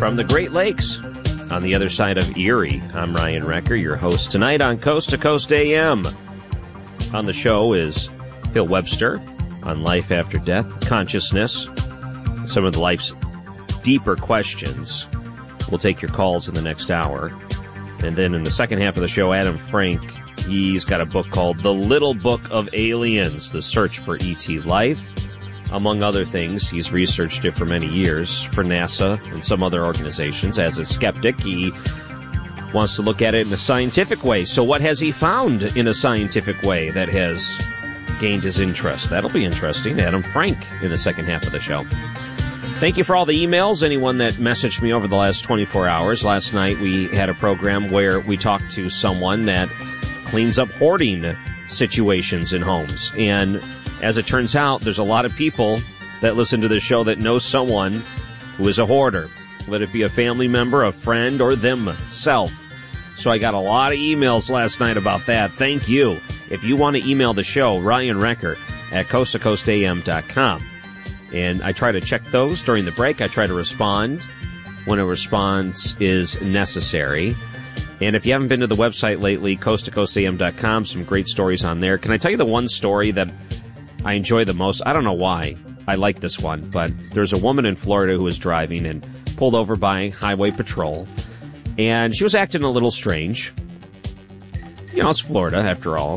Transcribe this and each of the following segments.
from the Great Lakes on the other side of Erie. I'm Ryan Recker, your host tonight on Coast to Coast AM. On the show is Phil Webster on life after death, consciousness, some of the life's deeper questions. We'll take your calls in the next hour. And then in the second half of the show, Adam Frank, he's got a book called The Little Book of Aliens, The Search for E.T. Life. Among other things, he's researched it for many years for NASA and some other organizations. As a skeptic, he wants to look at it in a scientific way. So what has he found in a scientific way that has gained his interest? That'll be interesting. Adam Frank in the second half of the show. Thank you for all the emails, anyone that messaged me over the last 24 hours. Last night we had a program where we talked to someone that cleans up hoarding situations in homes. And as it turns out, there's a lot of people that listen to this show that know someone who is a hoarder, let it be a family member, a friend, or themselves. So I got a lot of emails last night about that. Thank you. If you want to email the show, Ryan Recker at coasttocoastam.com. And I try to check those during the break. I try to respond when a response is necessary. And if you haven't been to the website lately, coasttocoastam.com, some great stories on there. Can I tell you the one story that I enjoy the most? I don't know why I like this one, but there's a woman in Florida who was driving and pulled over by Highway Patrol. And she was acting a little strange. You know, it's Florida, after all.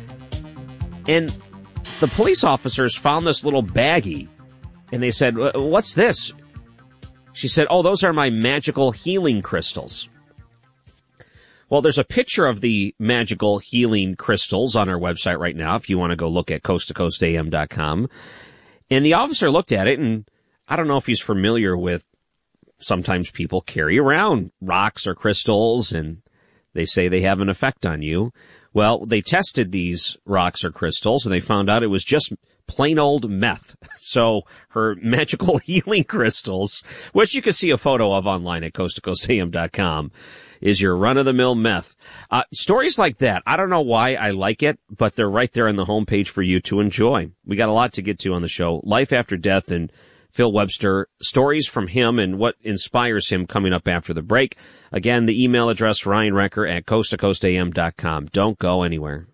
And the police officers found this little baggie. And they said, "What's this?" She said, "Oh, those are my magical healing crystals." Well, there's a picture of the magical healing crystals on our website right now, if you want to go look at coasttocoastam.com. And the officer looked at it, and I don't know if he's familiar with, sometimes people carry around rocks or crystals, and they say they have an effect on you. Well, they tested these rocks or crystals, and they found out it was just plain old meth. So her magical healing crystals, which you can see a photo of online at coasttocoastam.com, is your run-of-the-mill meth. Stories like that, I don't know why I like it, but they're right there on the homepage for you to enjoy. We got a lot to get to on the show. Life after death and Phil Webster, stories from him and what inspires him coming up after the break. Again, the email address, Ryan Recker at coasttocoastam.com. Don't go anywhere.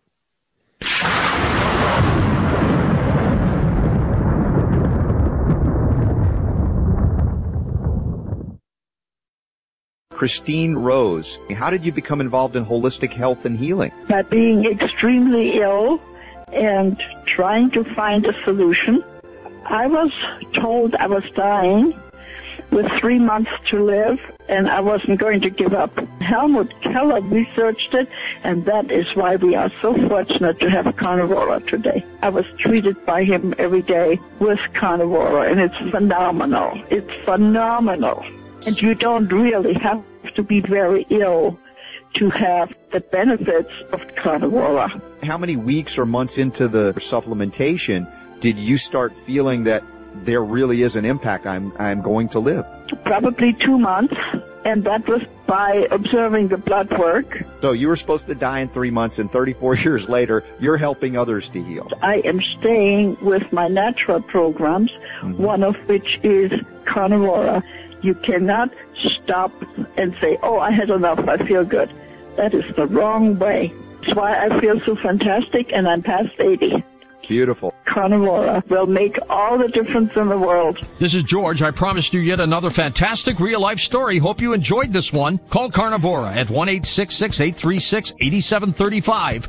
Christine Rose, how did you become involved in holistic health and healing? By being extremely ill and trying to find a solution. I was told I was dying with 3 months to live, and I wasn't going to give up. Helmut Keller researched it, and that is why we are so fortunate to have Carnivora today. I was treated by him every day with Carnivora, and it's phenomenal. It's phenomenal. And you don't really have to be very ill to have the benefits of Carnivora. How many weeks or months into the supplementation did you start feeling that there really is an impact? I'm going to live? Probably 2 months, and that was by observing the blood work. So you were supposed to die in 3 months, and 34 years later, you're helping others to heal. I am staying with my natural programs, one of which is Carnivora. You cannot stop and say, "Oh, I had enough, I feel good." That is the wrong way. That's why I feel so fantastic, and I'm past 80. Beautiful. Carnivora will make all the difference in the world. This is George. I promised you yet another fantastic real-life story. Hope you enjoyed this one. Call Carnivora at 1-866-836-8735,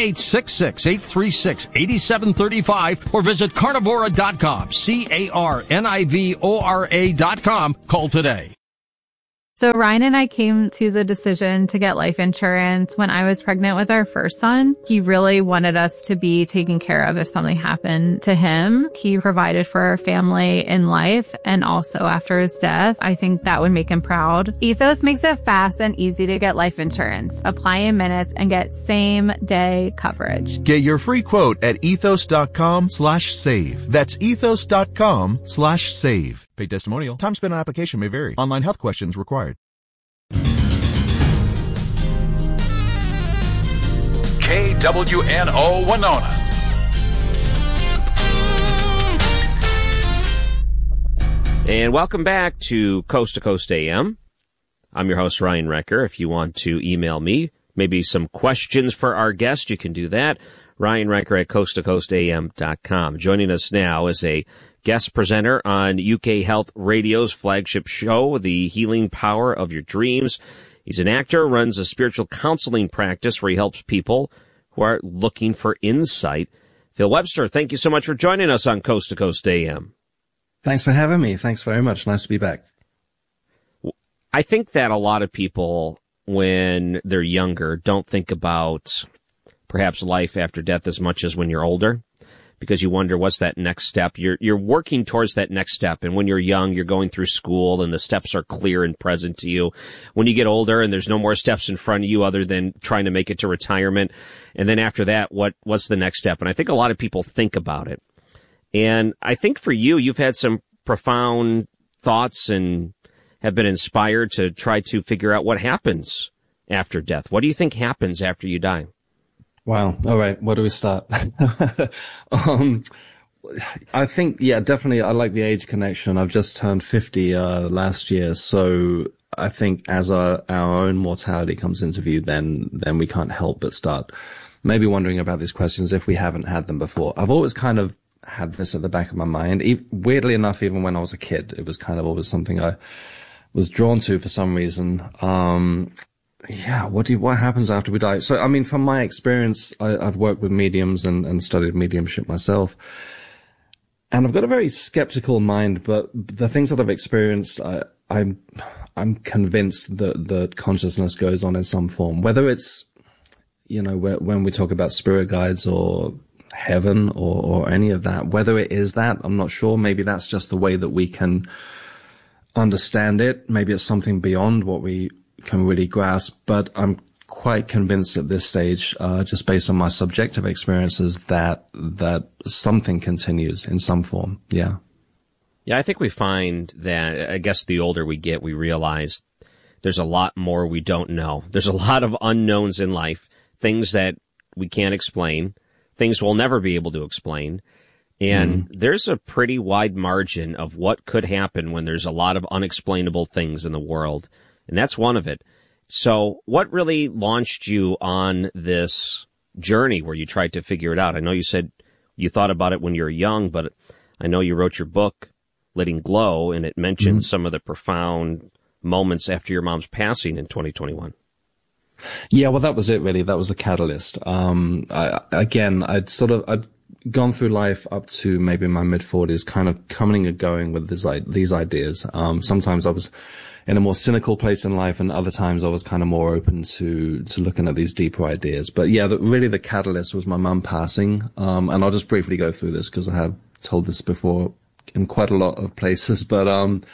1-866-836-8735, or visit carnivora.com, carnivora.com. Call today. So Ryan and I came to the decision to get life insurance when I was pregnant with our first son. He really wanted us to be taken care of if something happened to him. He provided for our family in life and also after his death. I think that would make him proud. Ethos makes it fast and easy to get life insurance. Apply in minutes and get same-day coverage. Get your free quote at ethos.com/save. That's ethos.com/save. Paid testimonial. Time spent on application may vary. Online health questions required. KWNO Winona. And welcome back to Coast AM. I'm your host, Ryan Recker. If you want to email me, maybe some questions for our guest, you can do that. Ryan Recker at coasttocoastam.com. Joining us now is a guest presenter on UK Health Radio's flagship show, The Healing Power of Your Dreams. He's an actor, runs a spiritual counseling practice where he helps people who are looking for insight. Phil Webster, thank you so much for joining us on Coast to Coast AM. Thanks for having me. Thanks very much. Nice to be back. I think that a lot of people, when they're younger, don't think about perhaps life after death as much as when you're older, because you wonder what's that next step. You're working towards that next step, and when you're young, you're going through school, and the steps are clear and present to you. When you get older, and there's no more steps in front of you other than trying to make it to retirement, and then after that, what's the next step? And I think a lot of people think about it. And I think for you, you've had some profound thoughts and have been inspired to try to figure out what happens after death. What do you think happens after you die? Wow. All right. Where do we start? I think, yeah, definitely I like the age connection. I've just turned 50 last year. So I think as our own mortality comes into view, then we can't help but start maybe wondering about these questions if we haven't had them before. I've always kind of had this at the back of my mind. Weirdly enough, even when I was a kid, it was kind of always something I was drawn to for some reason. What happens after we die? So, I mean, from my experience, I've worked with mediums and studied mediumship myself. And I've got a very skeptical mind, but the things that I've experienced, I'm convinced that consciousness goes on in some form, whether it's, when we talk about spirit guides or heaven or any of that, whether it is that, I'm not sure. Maybe that's just the way that we can understand it. Maybe it's something beyond what we can really grasp, but I'm quite convinced at this stage, just based on my subjective experiences, that something continues in some form. Yeah. Yeah, I think we find that, I guess the older we get, we realize there's a lot more we don't know. There's a lot of unknowns in life, things that we can't explain, things we'll never be able to explain. And there's a pretty wide margin of what could happen when there's a lot of unexplainable things in the world. And that's one of it. So what really launched you on this journey where you tried to figure it out? I know you said you thought about it when you were young, but I know you wrote your book, Letting Glow, and it mentions some of the profound moments after your mom's passing in 2021. Yeah, well, that was it, really. That was the catalyst. I'd gone through life up to maybe my mid-40s, kind of coming and going with these ideas. Sometimes I was in a more cynical place in life, and other times I was kind of more open to looking at these deeper ideas. But yeah, really the catalyst was my mum passing. And I'll just briefly go through this because I have told this before in quite a lot of places. But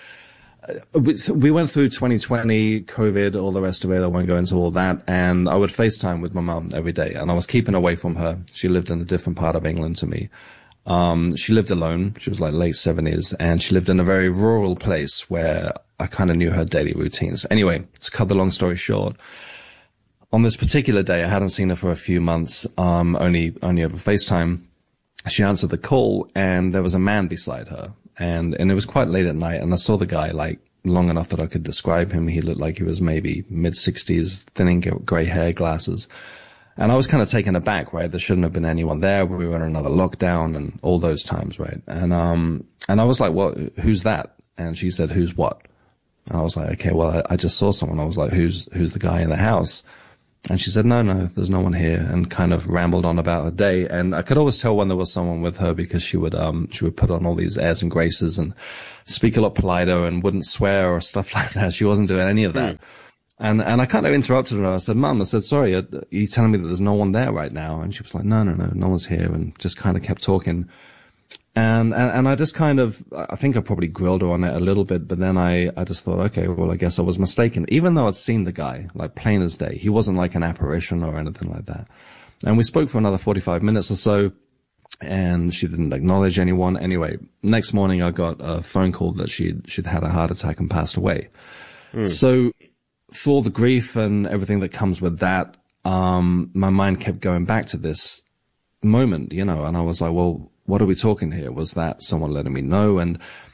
we went through 2020, COVID, all the rest of it. I won't go into all that. And I would FaceTime with my mum every day, and I was keeping away from her. She lived in a different part of England to me. She lived alone. She was like late 70s, and she lived in a very rural place where I kind of knew her daily routines. Anyway, to cut the long story short, on this particular day, I hadn't seen her for a few months, only over FaceTime. She answered the call, and there was a man beside her. And it was quite late at night, and I saw the guy like long enough that I could describe him. He looked like he was maybe mid-60s, thinning grey hair, glasses. And I was kind of taken aback, right? There shouldn't have been anyone there. We were in another lockdown and all those times, right? And I was like, well, who's that? And she said, who's what? And I was like, okay, well, I just saw someone. I was like, who's the guy in the house? And she said, no, there's no one here, and kind of rambled on about her day. And I could always tell when there was someone with her because she would put on all these airs and graces and speak a lot politer and wouldn't swear or stuff like that. She wasn't doing any of that. And I kind of interrupted her. I said, Mum, sorry, are you telling me that there's no one there right now? And she was like, no one's here, and just kind of kept talking. And I just kind of, I think I probably grilled her on it a little bit, but then I just thought, okay, well, I guess I was mistaken. Even though I'd seen the guy, like plain as day, he wasn't like an apparition or anything like that. And we spoke for another 45 minutes or so, and she didn't acknowledge anyone. Anyway, next morning I got a phone call that she'd had a heart attack and passed away. So for all the grief and everything that comes with that, my mind kept going back to this moment, and I was like, well, what are we talking here? Was that someone letting me know? And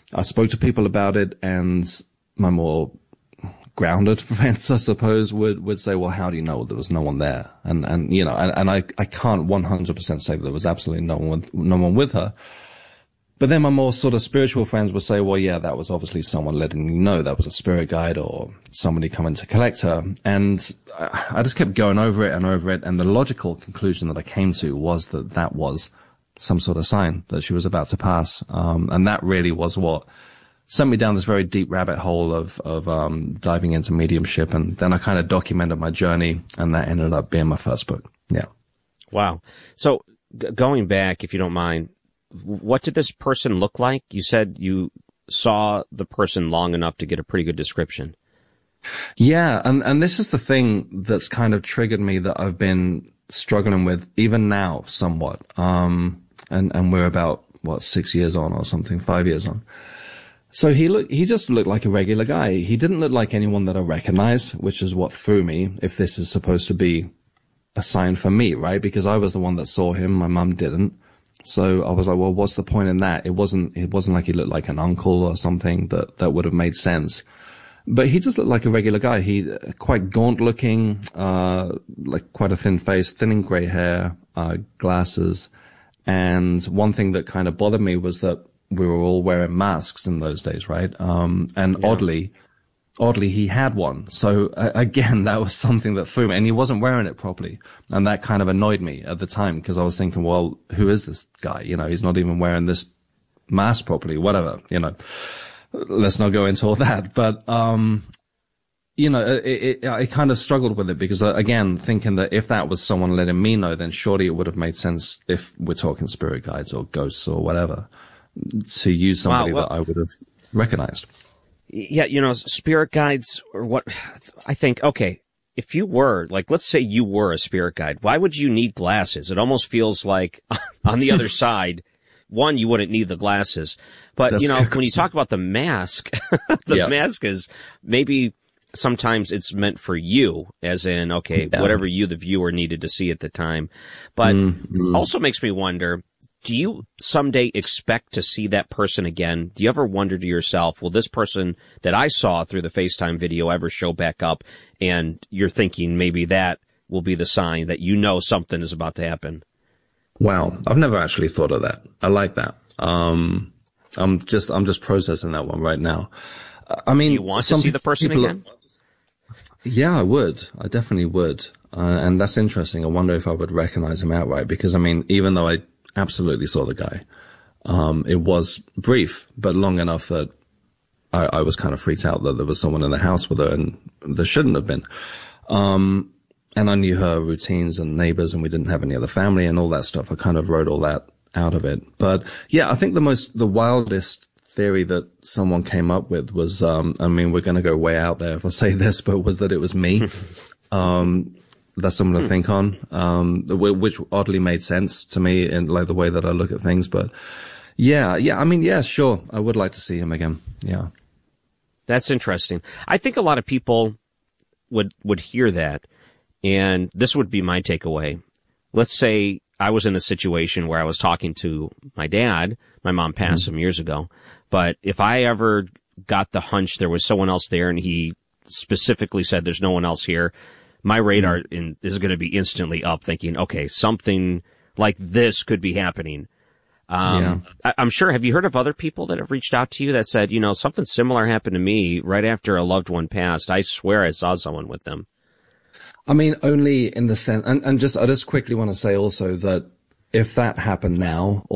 I spoke to people about it, and my more grounded friends, I suppose, would say, well, how do you know there was no one there? And I can't 100% say that there was absolutely no one with her. But then my more sort of spiritual friends would say, well, yeah, that was obviously someone letting you know that was a spirit guide or somebody coming to collect her. And I just kept going over it and over it. And the logical conclusion that I came to was that was some sort of sign that she was about to pass. And that really was what sent me down this very deep rabbit hole of diving into mediumship. And then I kind of documented my journey, and that ended up being my first book. Yeah. Wow. So going back, if you don't mind, what did this person look like? You said you saw the person long enough to get a pretty good description. Yeah, and this is the thing that's kind of triggered me that I've been struggling with even now somewhat. And we're about, 6 years on or something, 5 years on. So he just looked like a regular guy. He didn't look like anyone that I recognized, which is what threw me, if this is supposed to be a sign for me, right? Because I was the one that saw him, my mum didn't. So I was like, well, what's the point in that? It wasn't like he looked like an uncle or something that would have made sense. But he just looked like a regular guy. He quite gaunt looking, like quite a thin face, thinning gray hair, glasses. And one thing that kind of bothered me was that we were all wearing masks in those days, right? And yeah. Oddly, he had one. So again, that was something that threw me, and he wasn't wearing it properly. And that kind of annoyed me at the time, because I was thinking, well, who is this guy? He's not even wearing this mask properly, whatever, let's not go into all that. But, I kind of struggled with it because, again, thinking that if that was someone letting me know, then surely it would have made sense, if we're talking spirit guides or ghosts or whatever, to use somebody that I would have recognized. Yeah, spirit guides, or what, I think, okay, if you were, like, let's say you were a spirit guide, why would you need glasses? It almost feels like on the other side, one, you wouldn't need the glasses. But, when you talk about the mask, mask is maybe sometimes it's meant for you, as in, okay, whatever you, the viewer, needed to see at the time. But also makes me wonder, do you someday expect to see that person again? Do you ever wonder to yourself, will this person that I saw through the FaceTime video ever show back up? And you're thinking maybe that will be the sign that something is about to happen. Wow. I've never actually thought of that. I like that. I'm just processing that one right now. I mean, do you want to see the person again? Yeah, I would. I definitely would. And that's interesting. I wonder if I would recognize him outright, because, I mean, even though I absolutely saw the guy, it was brief, but long enough that I was kind of freaked out that there was someone in the house with her, and there shouldn't have been. And I knew her routines and neighbors, and we didn't have any other family and all that stuff. I kind of wrote all that out of it. But yeah, I think the wildest theory that someone came up with was, I mean, we're going to go way out there if I say this, but was that it was me. That's something to think on, which oddly made sense to me in like the way that I look at things. But yeah, I mean, yeah, sure. I would like to see him again. Yeah. That's interesting. I think a lot of people would hear that, and this would be my takeaway. Let's say I was in a situation where I was talking to my dad. My mom passed some years ago. But if I ever got the hunch there was someone else there and he specifically said there's no one else here, my radar is going to be instantly up thinking, okay, something like this could be happening. I'm sure, have you heard of other people that have reached out to you that said, something similar happened to me right after a loved one passed? I swear I saw someone with them. I mean, only in the sense, and I just quickly want to say also that if that happened now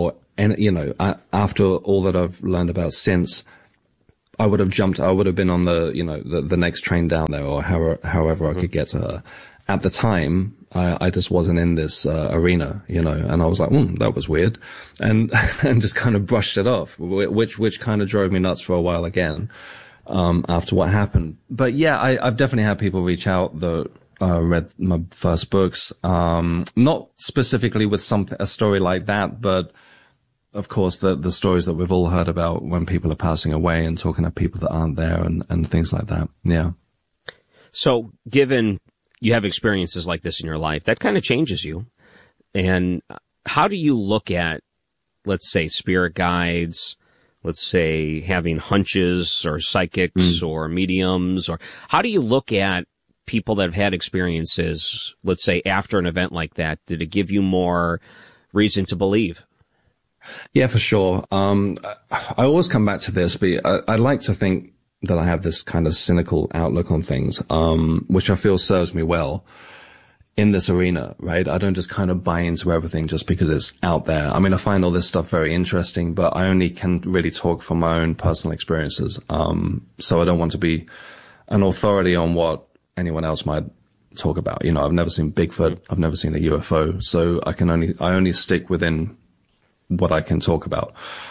after all that I've learned about since, I would have been on the next train down there, or however I could get to her. At the time, I just wasn't in this arena, and I was like, that was weird, and just kind of brushed it off, which kind of drove me nuts for a while again, after what happened. But yeah, I've definitely had people reach out that read my first books, not specifically with a story like that, but of course, the stories that we've all heard about when people are passing away and talking to people that aren't there and things like that. Yeah. So given you have experiences like this in your life, that kind of changes you. And how do you look at, let's say, spirit guides, let's say, having hunches or psychics or mediums? Or how do you look at people that have had experiences, let's say, after an event like that? Did it give you more reason to believe? Yeah, for sure. I always come back to this, but I like to think that I have this kind of cynical outlook on things, which I feel serves me well in this arena, right? I don't just kind of buy into everything just because it's out there. I mean, I find all this stuff very interesting, but I only can really talk from my own personal experiences. So I don't want to be an authority on what anyone else might talk about. You know, I've never seen Bigfoot. I've never seen a UFO. So I only stick within what I can talk about.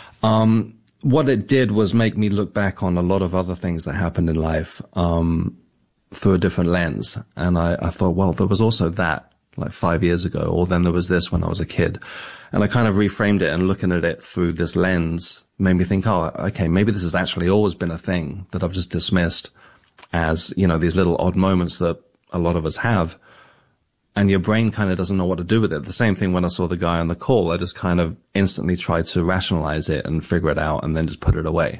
What it did was make me look back on a lot of other things that happened in life, through a different lens. And I thought, well, there was also that like 5 years ago, or then there was this when I was a kid. And I kind of reframed it, and looking at it through this lens made me think, oh, okay, maybe this has actually always been a thing that I've just dismissed as, you know, these little odd moments that a lot of us have. And your brain kind of doesn't know what to do with it. The same thing when I saw the guy on the call, I just kind of instantly tried to rationalize it and figure it out and then just put it away.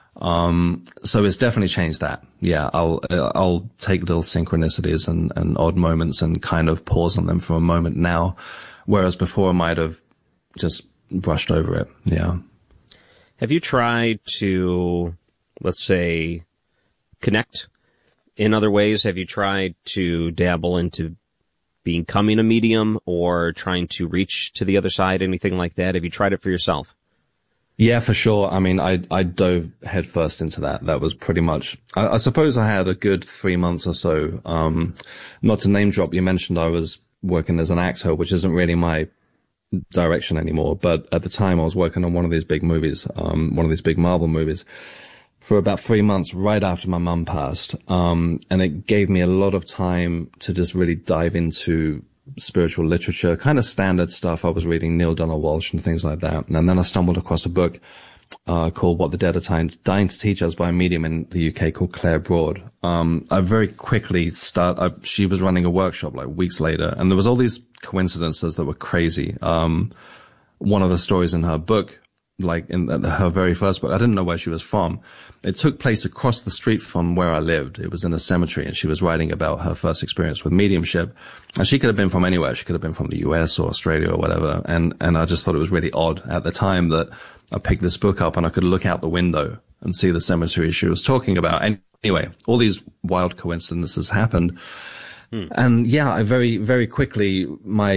So it's definitely changed that. Yeah, I'll take little synchronicities and odd moments and kind of pause on them for a moment now, whereas before I might have just brushed over it. Yeah. Have you tried to, let's say, connect in other ways? Have you tried to dabble into becoming a medium or trying to reach to the other side, anything like that? Have you tried it for yourself? Yeah, for sure. I mean, I dove headfirst into that. That was pretty much, I suppose I had a good 3 months or so. Not to name drop, you mentioned I was working as an actor, which isn't really my direction anymore. But at the time I was working on one of these big movies, one of these big Marvel movies for about 3 months right after my mum passed. And it gave me a lot of time to just really dive into spiritual literature, kind of standard stuff. I was reading Neil Donald Walsh and things like that. And then I stumbled across a book called What the Dead Are Dying to Teach Us by a medium in the UK called Claire Broad. I very quickly she was running a workshop like weeks later, and there was all these coincidences that were crazy. One of the stories in her book, like in her very first book, I didn't know where she was from. It took place across the street from where I lived. It was in a cemetery, and she was writing about her first experience with mediumship. And she could have been from anywhere. She could have been from the US or Australia or whatever. And I just thought it was really odd at the time that I picked this book up and I could look out the window and see the cemetery she was talking about. And anyway, all these wild coincidences happened. And yeah, I very, very quickly,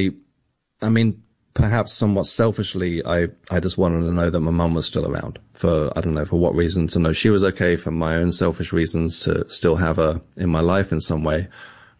perhaps somewhat selfishly, I just wanted to know that my mum was still around for, I don't know for what reason, to know she was okay, for my own selfish reasons to still have her in my life in some way.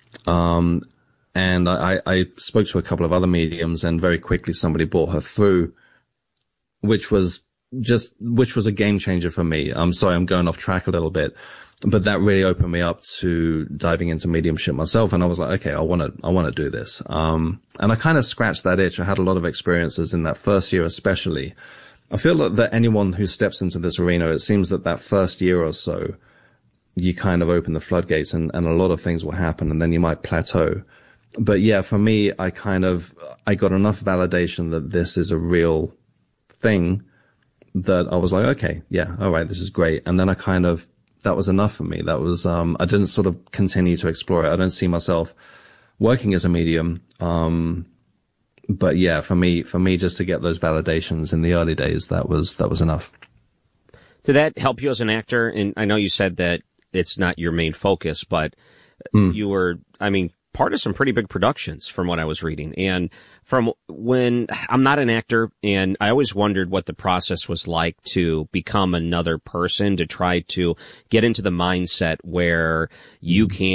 And I spoke to a couple of other mediums, and very quickly somebody brought her through, which was a game changer for me. I'm sorry, I'm going off track a little bit, but that really opened me up to diving into mediumship myself. And I was like, okay, I want to do this. And I kind of scratched that itch. I had a lot of experiences in that first year, especially. I feel that anyone who steps into this arena, it seems that first year or so, you kind of open the floodgates and a lot of things will happen, and then you might plateau. But yeah, for me, I got enough validation that this is a real thing that I was like, okay, yeah, all right, this is great. And then that was enough for me. That was, I didn't sort of continue to explore it. I don't see myself working as a medium. But yeah, for me, just to get those validations in the early days, that was enough. Did that help you as an actor? And I know you said that it's not your main focus, but you were, part of some pretty big productions from what I was reading. And from when I'm not an actor, and I always wondered what the process was like to become another person, to try to get into the mindset where you can